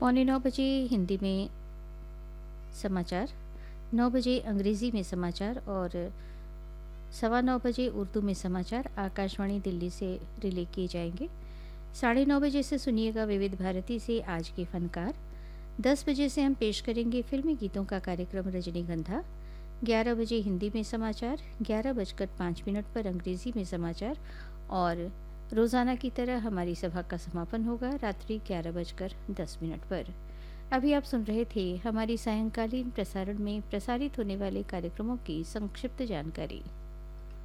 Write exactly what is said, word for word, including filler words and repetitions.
पौने नौ बजे हिंदी में समाचार, नौ बजे अंग्रेज़ी में समाचार और सवा नौ बजे उर्दू में समाचार आकाशवाणी दिल्ली से रिले किए जाएंगे। साढ़े नौ बजे से सुनिएगा विविध भारती से आज के फनकार। दस बजे से हम पेश करेंगे फिल्मी गीतों का कार्यक्रम रजनीगंधा। ग्यारह बजे हिंदी में समाचार, ग्यारह बजकर पाँच मिनट पर अंग्रेज़ी में समाचार और रोज़ाना की तरह हमारी सभा का समापन होगा रात्रि ग्यारह बजकर दस मिनट पर। अभी आप सुन रहे थे हमारी सायंकालीन प्रसारण में प्रसारित होने वाले कार्यक्रमों की संक्षिप्त जानकारी।